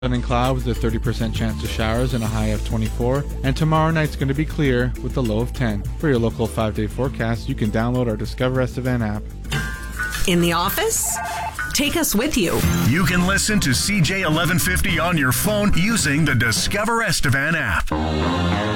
Sun and cloud with a 30% chance of showers and a high of 24. And tomorrow night's going to be clear with a low of 10. For your local 5-day forecast, you can download our Discover Estevan app. In the office? Take us with you. You can listen to CJ 1150 on your phone using the Discover Estevan app.